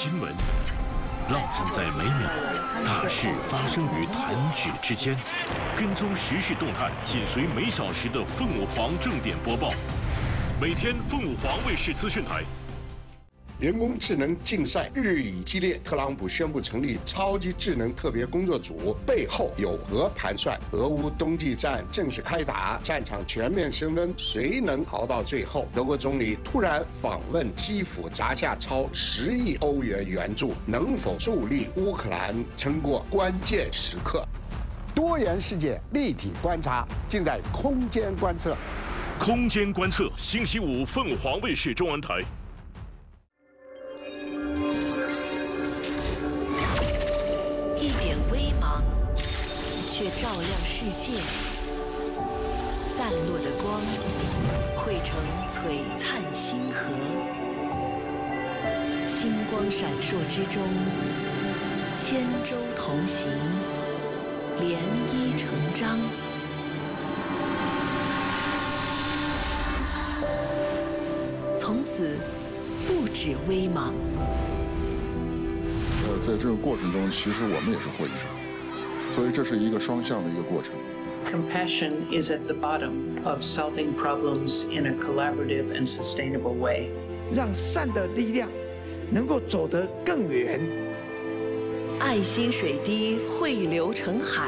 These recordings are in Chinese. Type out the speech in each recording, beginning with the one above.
新闻，烙印在每秒，大事发生于弹指之间。跟踪时事动态，紧随每小时的凤凰正点播报。每天凤凰卫视资讯台。 人工智能竞赛日益激烈，特朗普宣布成立超级智能特别工作组，背后有何盘算？俄乌冬季战正式开打，战场全面升温，谁能熬到最后？德国总理突然访问基辅，砸下超10亿欧元援助，能否助力乌克兰撑过关键时刻？多元世界立体观察，尽在空间观测。 空间观测，星期五凤凰卫视中文台。 一点微芒，却照亮世界。散落的光，汇成璀璨星河。星光闪烁之中，千舟同行，涟漪成章。从此，不止微芒。 在这个过程中，其实我们也是获益者，所以这是一个双向的一个过程。 Compassion is at the bottom of solving problems in a collaborative and sustainable way. 让善的力量能够走得更远。 爱心水滴汇流成海。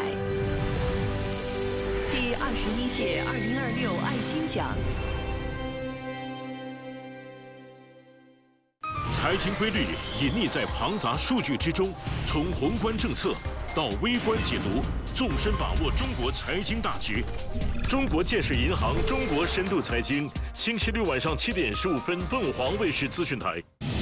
第21届2026爱心奖。 财经规律隐匿在庞杂数据之中，从宏观政策到微观解读，纵深把握中国财经大局。中国建设银行中国深度财经，星期六晚上7点15分，凤凰卫视资讯台。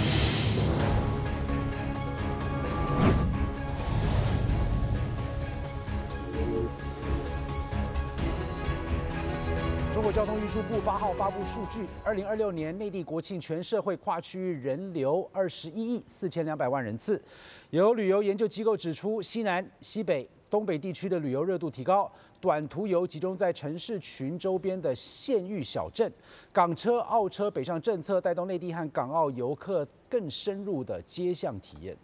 中国交通运输部8号发布数据，2026年内地国庆全社会跨区域人流21亿4200万人次。有旅游研究机构指出，西南、西北、东北地区的旅游热度提高，短途游集中在城市群周边的县域小镇，港车、澳车北上政策带动内地和港澳游客更深入的街巷体验。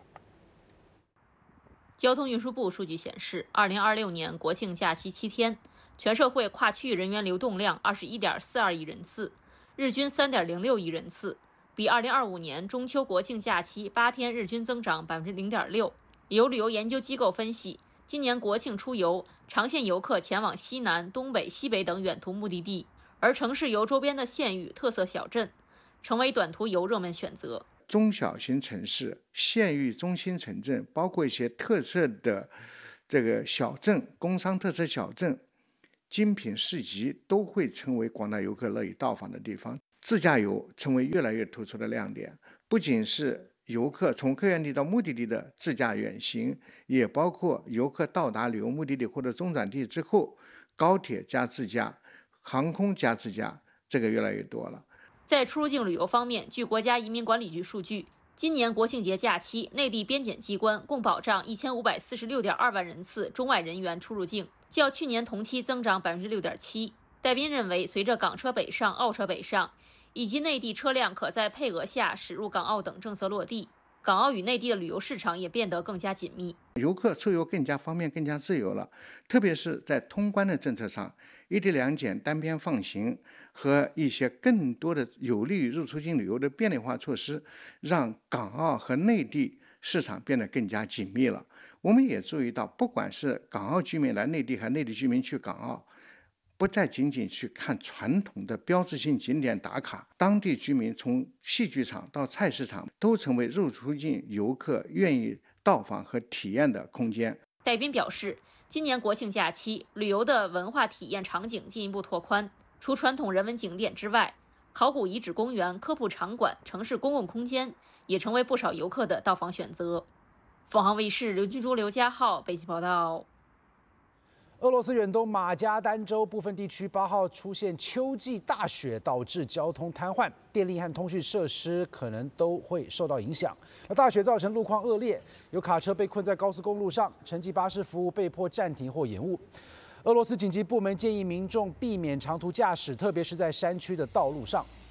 交通运输部数据显示，2026年国庆假期7天。全社会跨区域人员流动量21.42亿人次，日均3.06亿人次，比2025年中秋国庆假期8天日均增长0.6%。有旅游研究机构分析，今年国庆出游，长线游客前往西南、东北、西北等远途目的地，而城市游周边的县域、特色小镇，成为短途游热门选择。 中小型城市、县域中心城镇，包括一些特色的这个小镇、工商特色小镇。精品市集都会成为广大游客乐意到访的地方，自驾游成为越来越突出的亮点。不仅是游客从客源地到目的地的自驾远行，也包括游客到达旅游目的地或者中转地之后，高铁加自驾、航空加自驾，这个越来越多了。 在出入境旅游方面，据国家移民管理局数据，今年国庆节假期，内地边检机关共保障1546.2万人次中外人员出入境，较去年同期增长6.7%。戴斌认为，随着港车北上、澳车北上，以及内地车辆可在配额下驶入港澳等政策落地，港澳与内地的旅游市场也变得更加紧密， 游客出游更加方便、更加自由了。特别是在通关的政策上，一地两检、单边放行和一些更多的有利于入出境旅游的便利化措施，让港澳和内地市场变得更加紧密了。我们也注意到，不管是港澳居民来内地，还是内地居民去港澳，不再仅仅去看传统的标志性景点打卡，当地居民从戏剧场到菜市场都成为入出境游客愿意到访和体验的空间。 戴斌表示，今年国庆假期，旅游的文化体验场景进一步拓宽，除传统人文景点之外，考古遗址公园、科普场馆、城市公共空间也成为不少游客的到访选择。凤凰卫视刘俊珠、刘家浩北京报道。 俄罗斯远东马加丹州部分地区8号出现秋季大雪，导致交通瘫痪，电力和通讯设施可能都会受到影响。而大雪造成路况恶劣，有卡车被困在高速公路上，城际巴士服务被迫暂停或延误。俄罗斯紧急部门建议民众避免长途驾驶，特别是在山区的道路上。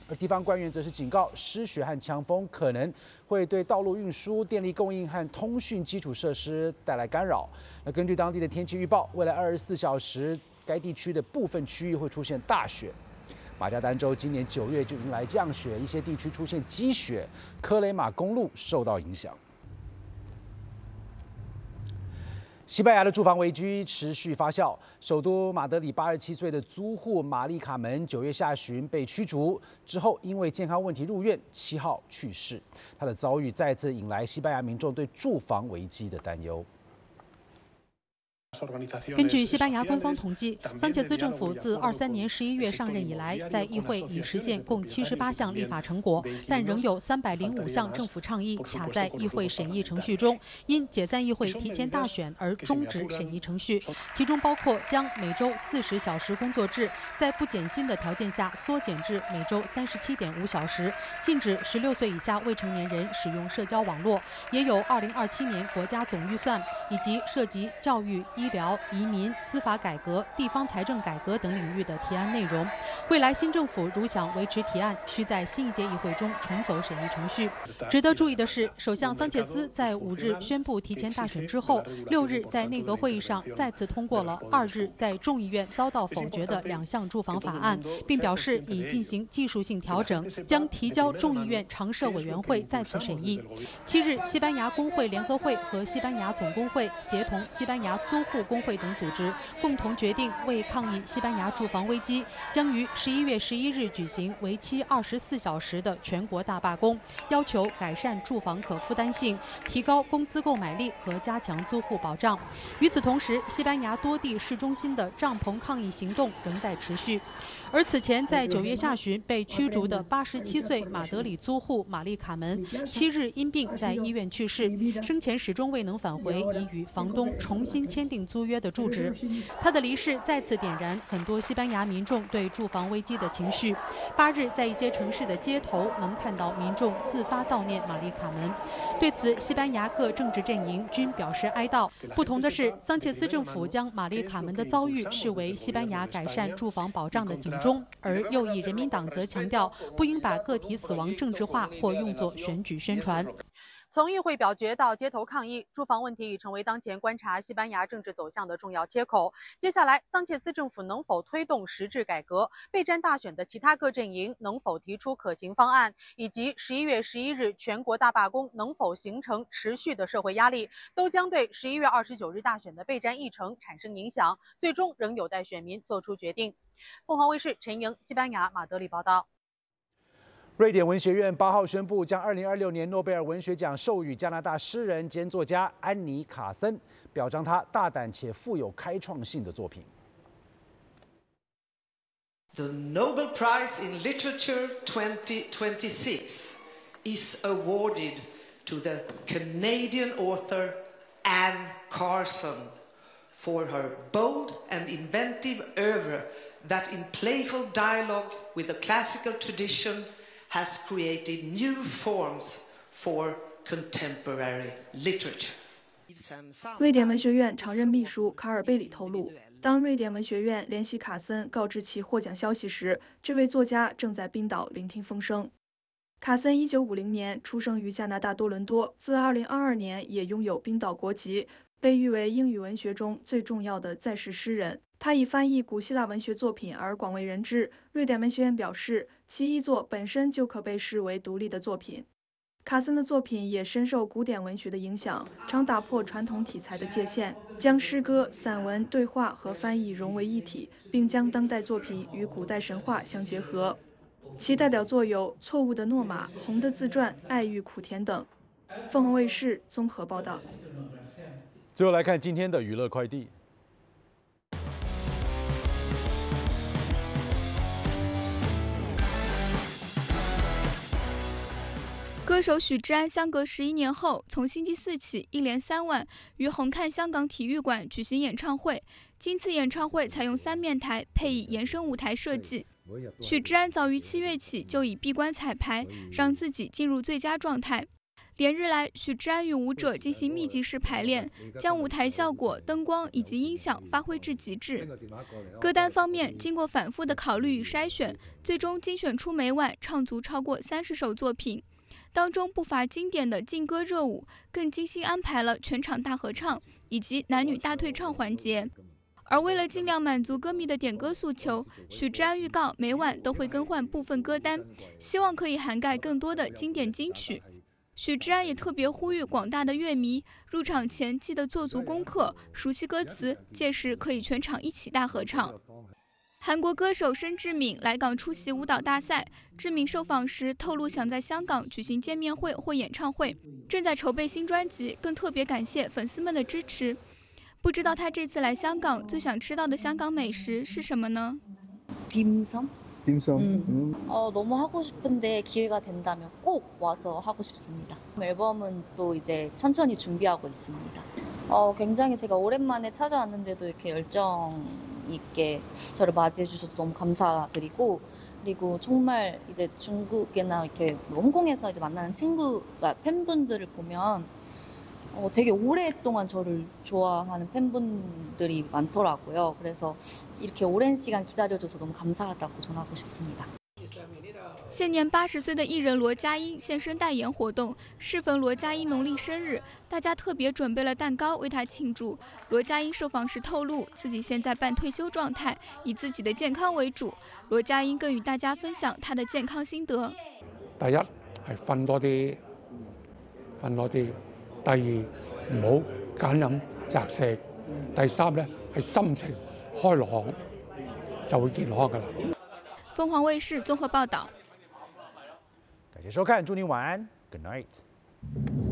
而地方官员则是警告，湿雪和强风可能会对道路运输、电力供应和通讯基础设施带来干扰。那根据当地的天气预报，未来24小时，该地区的部分区域会出现大雪。马加丹州今年9月就迎来降雪，一些地区出现积雪，科雷马公路受到影响。西班牙的住房危机持续发酵，首都马德里87岁的租户玛丽卡门9月下旬被驱逐之后，因为健康问题入院，7号去世。他的遭遇再次引来西班牙民众对住房危机的担忧。 根据西班牙官方统计，桑切斯政府自23年11月上任以来，在议会已实现共78项立法成果，但仍有305项政府倡议卡在议会审议程序中，因解散议会提前大选而终止审议程序。其中包括将每周40小时工作制在不减薪的条件下缩减至每周37.5小时，禁止16岁以下未成年人使用社交网络，也有2027年国家总预算以及涉及教育、医疗、移民、司法改革、地方财政改革等领域的提案内容。未来新政府如想维持提案，需在新一届议会中重走审议程序。值得注意的是，首相桑切斯在5日宣布提前大选之后，6日在内阁会议上再次通过了2日在众议院遭到否决的2项住房法案，并表示已进行技术性调整，将提交众议院常设委员会再次审议。7日，西班牙工会联合会和西班牙总工会协同西班牙租户工会等组织共同决定，为抗议西班牙住房危机，将于11月11日举行为期24小时的全国大罢工，要求改善住房可负担性，提高工资购买力和加强租户保障。与此同时，西班牙多地市中心的帐篷抗议行动仍在持续。而此前在9月下旬被驱逐的87岁马德里租户玛丽卡门，7日因病在医院去世，生前始终未能返回已与房东重新签订租约的住址。他的离世再次点燃很多西班牙民众对住房危机的情绪。8日，在一些城市的街头能看到民众自发悼念玛丽卡门。对此，西班牙各政治阵营均表示哀悼。不同的是，桑切斯政府将玛丽卡门的遭遇视为西班牙改善住房保障的警钟，而右翼人民党则强调不应把个体死亡政治化或用作选举宣传。从议会表决到街头抗议，住房问题已成为当前观察西班牙政治走向的重要切口。接下来，桑切斯政府能否推动实质改革，备战大选的其他各阵营能否提出可行方案，以及11月11日全国大罢工能否形成持续的社会压力，都将对11月29日大选的备战议程产生影响，最终仍有待选民做出决定。凤凰卫视陈莹，西班牙马德里报道。 瑞典文学院8号宣布，将2026年诺贝尔文学奖授予加拿大诗人兼作家安妮·卡森，表彰他大胆且富有开创性的作品。 The Nobel Prize in Literature 2026 is awarded to the Canadian author Anne Carson for her bold and inventive oeuvre that in playful dialogue with the classical tradition has created new forms for contemporary literature. 瑞典文学院常任秘书卡尔贝里透露，当瑞典文学院联系卡森告知其获奖消息时，这位作家正在冰岛聆听风声。卡森1950年出生于加拿大多伦多，自2022年也拥有冰岛国籍，被誉为英语文学中最重要的在世诗人。他以翻译古希腊文学作品而广为人知。瑞典文学院表示，其遗作本身就可被视为独立的作品。卡森的作品也深受古典文学的影响，常打破传统题材的界限，将诗歌、散文、对话和翻译融为一体，并将当代作品与古代神话相结合。其代表作有《错误的诺玛》《红的自传》《爱欲苦甜》等。凤凰卫视综合报道。 最后来看今天的娱乐快递。 歌手许志安相隔11年后，从星期四起一连3晚于红磡香港体育馆举行演唱会。今次演唱会采用3面台，配以延伸舞台设计。许志安早于7月起就以闭关彩排，让自己进入最佳状态。 连日来，许志安与舞者进行密集式排练，将舞台效果、灯光以及音响发挥至极致。歌单方面，经过反复的考虑与筛选，最终精选出每晚唱足超过30首作品，当中不乏经典的劲歌热舞，更精心安排了全场大合唱以及男女大对唱环节。而为了尽量满足歌迷的点歌诉求，许志安预告每晚都会更换部分歌单，希望可以涵盖更多的经典金曲。许志安也特别呼吁广大的乐迷入场前记得做足功课，熟悉歌词，届时可以全场一起大合唱。韩国歌手申智敏来港出席舞蹈大赛，智敏受访时透露想在香港举行见面会或演唱会，正在筹备新专辑，更特别感谢粉丝们的支持。不知道他这次来香港最想吃到的香港美食是什么呢？ 딤섬? 너무 하고 싶은데 기회가 된다면 꼭 와서 하고 싶습니다. 앨범은 또 이제 천천히 준비하고 있습니다. 굉장히 제가 오랜만에 찾아왔는데도 이렇게 열정 있게 저를 맞이해 주셔서 너무 감사드리고, 그리고 정말 이제 중국이나 이렇게 홍콩에서 이제 만나는 친구가 팬분들을 보면 되게 오랫동안 저를 좋아하는 팬분들이 많더라고요. 그래서 이렇게 오랜 시간 기다려줘서 너무 감사하다고 전하고 싶습니다. 现年80岁的艺人罗家英现身代言活动，适逢罗家英农历生日，大家特别准备了蛋糕为他庆祝。罗家英受访时透露，自己现在半退休状态，以自己的健康为主。罗家英更与大家分享他的健康心得。 第一係瞓多啲，第二唔好揀飲擇食，第三咧係心情開朗，就會健康㗎啦。 凤凰卫视综合报道。 感谢收看，祝您晚安 ，Good night。